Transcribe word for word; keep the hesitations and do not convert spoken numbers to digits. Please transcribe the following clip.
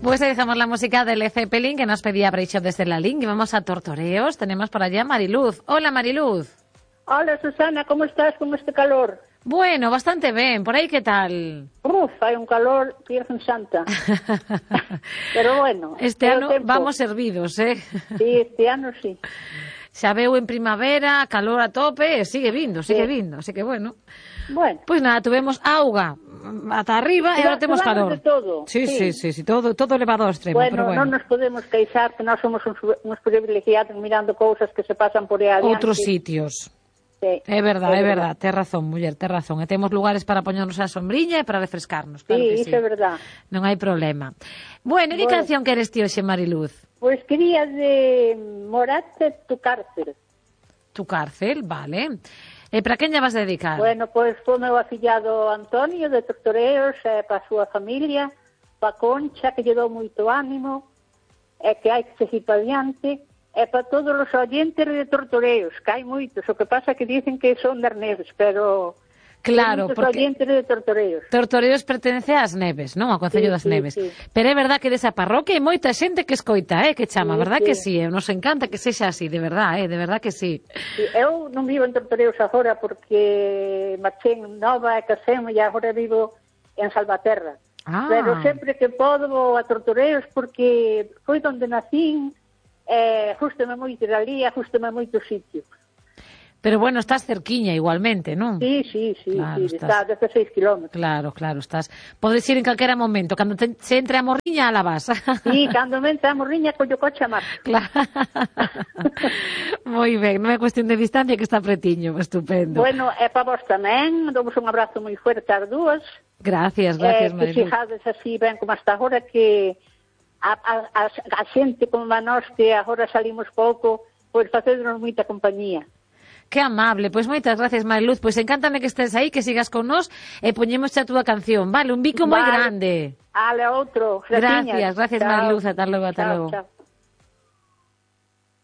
Pues ahí dejamos la música de Led Zeppelin que nos pedía Breixo desde la link y vamos a Tortoreos. Tenemos por allá a Mariluz. Hola, Mariluz. Hola, Susana, ¿cómo estás con este calor? Bueno, bastante bien. ¿Por ahí qué tal? Uf, hay un calor, Virgen Santa. Pero bueno. Este ano vamos servidos, eh? Sí, este ano sí. Xa veu en primavera, calor a tope, e sigue vindo, sigue sí. vindo, así que bueno. Bueno. Pois pues nada, tuvemos auga ata arriba e agora temos calor. De todo. Sí, sí, sí, sí, todo, todo elevado ao extremo. Bueno, pero bueno, non nos podemos queixar que nós somos uns, uns privilegiados mirando cousas que se pasan por aí adiante. Outros sitios. Sí, é verdade, é verdade, ten razón, muller, ten razón. E temos lugares para poñernos a sombriña e para refrescarnos, claro sí, que sí. Iso é verdade. Non hai problema. Bueno, e que bueno. canción queres ti hoxe, Mariluz? Pois pues quería de Morat, Tu cárcel. Tu cárcel, vale. E para quen lle vas a dedicar? Bueno, pois pues, foi meu afillado Antonio de Tortoreos, e para a súa familia, para Concha, que lle dou moito ánimo, e que hai que seguir para diante, e para todos os oyentes de Tortoreos, que hai moitos, o que pasa que dicen que son das Neves, pero... Claro, porque oyentes de Tortoreos. Tortoreos pertence ás Neves, non? Ao Concello sí, das sí, Neves. Sí. Pero é verdad que desa parroquia hai moita xente que escoita, eh, que chama, sí, verdad sí. que sí, eh? Nos encanta que sexa así, de verdad, eh, de verdad que sí. sí. Eu non vivo en Tortoreos agora porque marchei en Nova e casei-me e agora vivo en Salvaterra. Ah. Pero sempre que podo vou a Tortoreos porque foi onde nacín, eh, justame moito de ali, justame moito sitio. Pero bueno, estás cerquiña igualmente, non? Sí, sí, sí, claro, sí está a dezasseis kilómetros. Claro, claro, estás. Podes ir en calquera momento, cando te, se entre a morriña, la vas. Sí, cando me entre a morriña, collo coche a marcha. Claro. Moi ben, non é cuestión de distancia que está pretiño, estupendo. Bueno, e para vos tamén, damos un abrazo moi fuerte ás dúas. Gracias, gracias, eh, Mariluz. Que fijades así ben como hasta agora que a, a, a, a xente como a nós que agora salimos pouco, pois facednos moita compañía. Que amable, pois moitas gracias, Mariluz. Pois encántame que estés aí, que sigas con nós e poñemos a túa canción. Vale, un bico moi vale. grande. Ale, outro. Gracias, gracias, chao. Mariluz. Ata logo, ata chao, logo. Chao.